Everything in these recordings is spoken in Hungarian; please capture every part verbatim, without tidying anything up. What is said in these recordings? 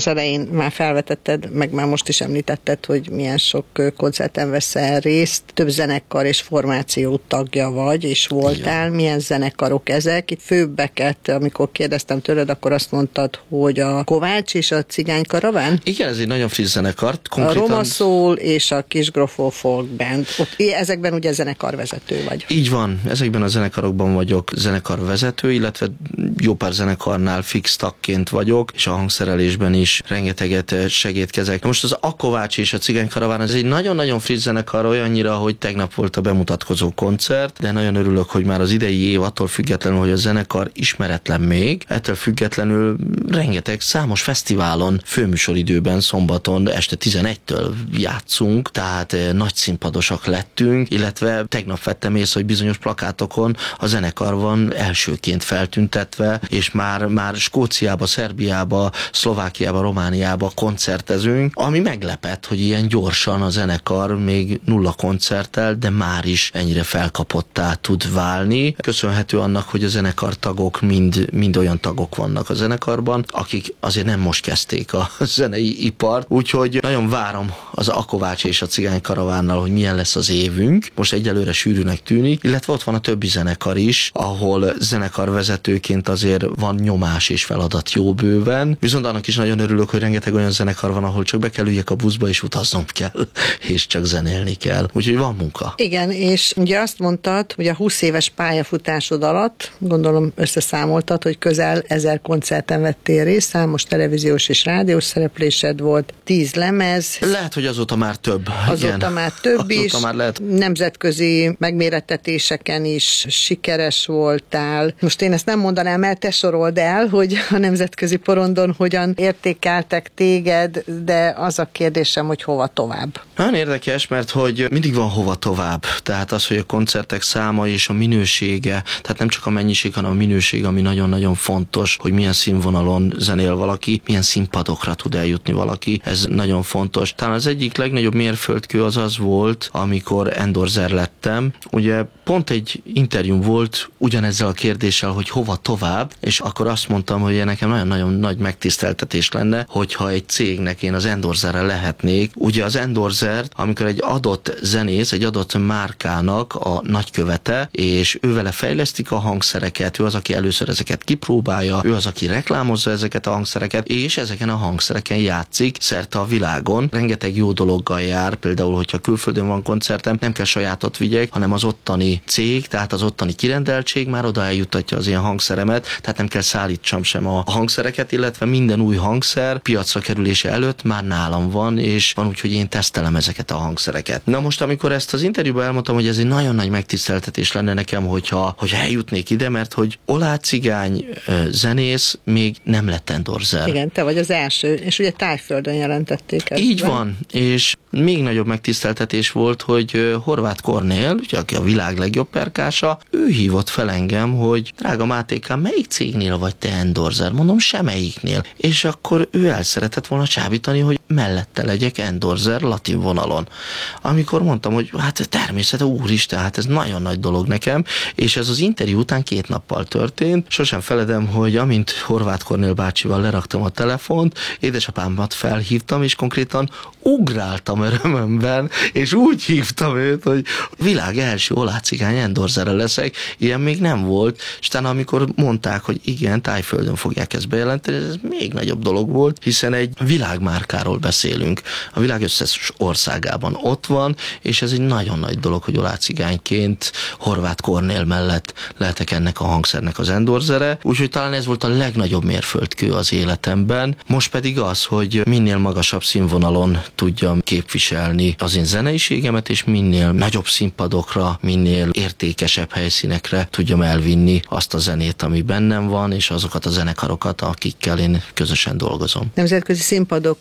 az elején már felvetetted, meg már most is említetted, hogy milyen sok koncerten veszel részt, több zenekar és formáció tagja vagy, és voltál. Igen. Milyen zenekarok ezek? Itt főbbeket, amikor kérdeztem tőled, akkor azt mondtad, hogy a Kovács és a Cigány Karaván? Igen, ez egy nagyon friss zenekar. Konkrétan... A Roma Soul és a Kisgrofó Folk Band. Ott, ezekben ugye zenekarvezető vagy. Így van, ezekben a zenekarokban vagyok zenekarvezető, illetve jó pár zenekarnál fix tagként vagyok, és a hangszerelésben is rengeteget segítkezek. Most az A Kovács és a Cigány Karaván, ez egy nagyon-nagyon friss zenekar, olyannyira, hogy tegnap volt a bemutatkozó koncert, de nagyon örülök, hogy már az idei év attól függetlenül, hogy a zenekar ismeretlen még, ettől függetlenül rengeteg számos fesztiválon, főműsoridőben, szombaton este tizenegytől játszunk, tehát nagy színpadosak lettünk, illetve tegnap vettem észre, hogy bizonyos plakátokon a zenekar van elsőként feltüntetve, és már, már Skóciába, Szerbiába, Szlovákiába, Romániába koncertezünk, ami meglepett, hogy ilyen gyorsan a zenekar még nulla koncerttel, de már is ennyire felkapottá tud válni. Köszönhető annak, hogy a zenekar tagok mind, mind olyan tagok vannak a zenekarban, akik azért nem most kezdték a zenei ipart, úgyhogy nagyon várom az A Kovács és a Cigány Karavánnal, hogy milyen lesz az évünk. Most egyelőre sűrűnek tűnik, illetve ott van a többi zenekar is, ahol zenekarvezetőként azért van nyomás és feladat jó bőven. Viszont annak is nagyon örülök, hogy rengeteg olyan zenekar van, ahol csak be kell üljek a buszba és utaznom kell, és csak zenélni kell. Úgyhogy van munka. Igen, és ugye azt mondtad, hogy a húsz éves pályafutásod alatt, gondolom összeszámoltad, hogy közel ezer koncerten vettél részt, számos televíziós és rádiós szereplésed volt, tíz lemez. Lehet, hogy azóta már több. Azóta igen. már több is. Azóta már lehet. Nemzetközi megmérettetéseken is sikeres voltál. Most én ezt nem mondanám el, te sorold el, hogy a nemzetközi porondon hogyan értékeltek téged, de az a kérdésem, hogy hova tovább. Nagyon érdekes, mert hogy mindig van hova tovább. Tehát az, hogy a koncertek száma és a minősége, tehát nem csak a mennyiség, hanem a minőség, ami nagyon-nagyon fontos, hogy milyen színvonalon zenél valaki, milyen színpadokra tud eljutni valaki. Ez nagyon fontos. Talán az egyik legnagyobb mérföldkő az az volt, amikor endorser lettem. Ugye pont egy interjúm volt ugyanezzel a kérdéssel, hogy hova tovább, és akkor azt mondtam, hogy nekem nagyon-nagyon nagy megtiszteltetés lenne, hogyha egy cégnek én az endorserre lehetnék. Ugye az endorsert, amikor egy adott zenész, egy adott márkának a nagykövete, és ő vele fejlesztik a hangszereket, ő az, aki először ezeket kipróbálja, ő az, aki reklámozza ezeket a hangszereket, és ezeken a hangszereken játszik szerte a világon. Rengeteg jó dologgal jár, például, hogyha külföldön van koncertem, nem kell sajátot vigyek, hanem az ottani cég, tehát az ottani kirendeltség már oda eljuttatja az ilyen hangszeremet, tehát nem kell szállítsam sem a hangszereket, illetve minden új hangszer piacra kerülése előtt már nálam van, és van úgy, hogy én tesztelem ezeket a hangszereket. Na most, amikor ezt az interjúban elmondtam, hogy ez egy nagyon nagy megtiszteltetés lenne nekem, hogyha, hogyha eljutnék ide, mert hogy Oláh Cigány zenész még nem lett endorser. Igen, te vagy az első, és ugye Tájföldön jelentették ezt. Így van, és még nagyobb megtiszteltetés volt, hogy Horváth Kornél, ugye, aki a világ legjobb perkása, ő hívott fel engem, hogy drága Mátékám, melyik cégnél vagy te endorser? Mondom, semmelyiknél. És akkor ő el szeretett volna csábítani, hogy mellette legyek endorser latin vonalon. Amikor mondtam, hogy hát természetesen úristen, hát ez nagyon nagy dolog nekem, és ez az interjú után két nappal történt. Sosem feledem, hogy amint Horváth Kornél bácsival leraktam a telefont, édesapámat felhívtam, és konkrétan ugráltam örömömben, és úgy hívtam őt, hogy világ első Oláh Cigány endorserre leszek, ilyen még nem volt, és utána amikor mondták, hogy igen, Tájföldön fogják ezt bejelenteni, ez még nagyobb dolog volt, hiszen egy világmárkáról beszélünk. A világ összes országában ott van, és ez egy nagyon nagy dolog, hogy Oláh Cigányként Horváth Kornél mellett lehetek ennek a hangszernek az endorsere, úgyhogy talán ez volt a legnagyobb mérföldkő az életemben. Most pedig az, hogy minél magasabb színvonalon tudjam képviselni az én zeneiségemet, és minél nagyobb színpadokra, minél értékesebb helyszínekre tudjam elvinni azt a zenét, ami bennem van, és azokat a zenekarokat, akikkel én közösen dolgozom. Nemzetközi színpadokon ugye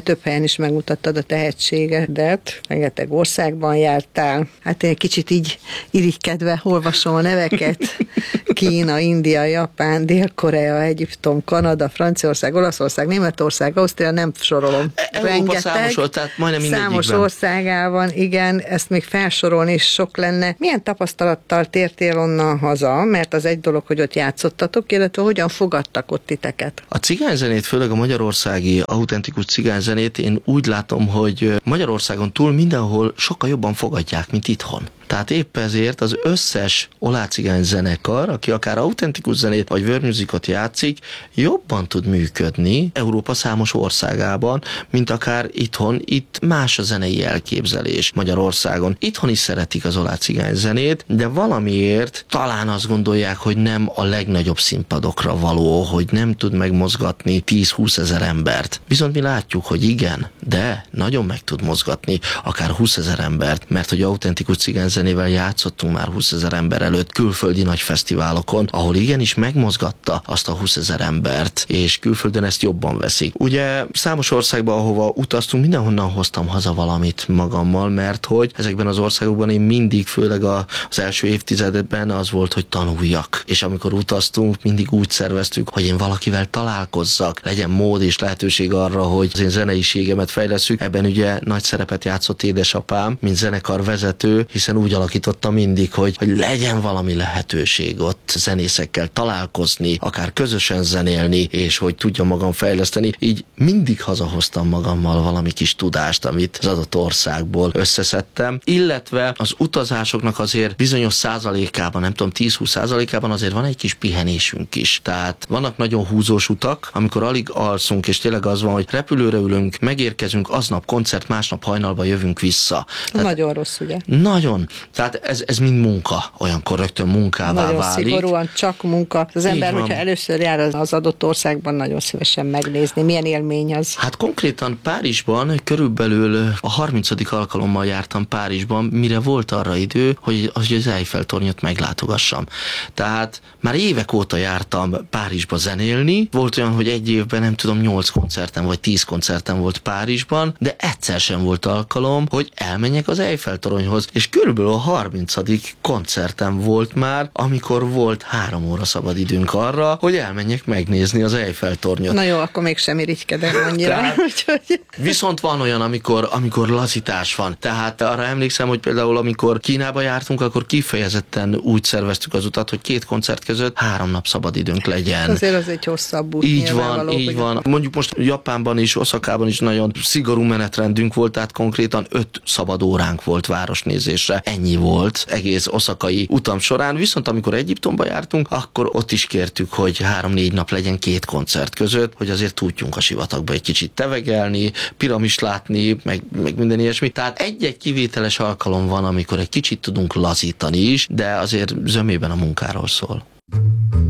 több helyen is megmutattad a tehetségedet, rengeteg országban jártál. Hát én egy kicsit így irigykedve olvasom a neveket. Kína, India, Japán, Dél-Korea, Egyiptom, Kanada, Franciaország, Olaszország, Németország, Ausztria, nem sorolom. Európa számos, tehát majdnem mindegyikben. Számos országában, igen, ezt még felsorolni is sok lenne. Milyen tapasztalattal tértél onnan haza? Mert az egy dolog, hogy ott játszottatok, illetve hogyan fogadtak ott titeket? A cigányzenét, főleg a magyarországi autentikus cigányzenét én úgy látom, hogy Magyarországon túl mindenhol sokkal jobban fogadják, mint itthon. Tehát épp ezért az összes olácigány zenekar, aki akár autentikus zenét vagy world musicot játszik, jobban tud működni Európa számos országában, mint akár itthon. Itt más a zenei elképzelés Magyarországon. Itthon is szeretik az olácigány zenét, de valamiért talán azt gondolják, hogy nem a legnagyobb színpadokra való, hogy nem tud megmozgatni tíz-húsz ezer embert. Viszont mi látjuk, hogy igen, de nagyon meg tud mozgatni akár húszezer embert, mert hogy autentikus cigány zenével játszottunk már húszezer ember előtt külföldi nagy fesztiválokon, ahol igenis megmozgatta azt a húszezer embert, és külföldön ezt jobban veszik. Ugye számos országban, ahova utaztunk, mindenhonnan hoztam haza valamit magammal, mert hogy ezekben az országokban én mindig, főleg az első évtizedben az volt, hogy tanuljak. És amikor utaztunk, mindig úgy szerveztük, hogy én valakivel találkozzak, legyen mód és lehetőség arra, hogy az én zeneiségemet fejlesszük. Ebben ugye nagy szerepet játszott édesapám, mint zenekarvezető, hiszen úgy alakította mindig, hogy, hogy legyen valami lehetőség ott zenészekkel találkozni, akár közösen zenélni, és hogy tudjam magam fejleszteni. Így mindig hazahoztam magammal valami kis tudást, amit az adott országból összeszedtem, illetve az utazásoknak azért bizonyos százalékában, nem tudom, tíz-húsz százalékában azért van egy kis pihenésünk is. Tehát vannak nagyon húzós utak, amikor alig alszunk, és tényleg az van, hogy repülőre ülünk, megérkezünk, aznap koncert, másnap hajnalba jövünk vissza. Tehát nagyon rossz, ugye? Nagyon. Tehát ez, ez mind munka, olyankor rögtön munkává nagyon válik. Nagyon szigorúan, csak munka. Az ember, van. Hogyha először jár az adott országban, nagyon szívesen megnézni. Milyen élmény az? Hát konkrétan Párizsban körülbelül a harmincadik alkalommal jártam Párizsban, mire volt arra idő, hogy, hogy az Eiffel-tornyot meglátogassam. Tehát már évek óta jártam Párizsba zenélni. Volt olyan, hogy egy évben nem tudom, nyolc koncertem vagy tíz koncertem volt Párizsban, de egyszer sem volt alkalom, hogy elmenjek az Eiffel-toronyhoz, és körülbelül a harmincadik koncertem volt már, amikor volt három óra szabad időnk arra, hogy elmenjek megnézni az Eiffel-tornyot. Na jó, akkor mégsem irigykedem annyira. Tehát, viszont van olyan, amikor, amikor lazítás van. Tehát arra emlékszem, hogy például amikor Kínába jártunk, akkor kifejezetten úgy szerveztük az utat, hogy két koncert között három nap szabad időnk legyen. Azért az egy hosszabb út. Így van, így van. Mondjuk most Japánban is, Oszakában is nagyon szigorú menetrendünk volt, tehát konkrétan öt szabad óránk volt városnézésre. Ennyi volt egész oszakai utam során, viszont amikor Egyiptomba jártunk, akkor ott is kértük, hogy három-négy nap legyen két koncert között, hogy azért tudjunk a sivatagba egy kicsit tevegelni, piramist látni, meg, meg minden ilyesmi. Tehát egy-egy kivételes alkalom van, amikor egy kicsit tudunk lazítani is, de azért zömében a munkáról szól.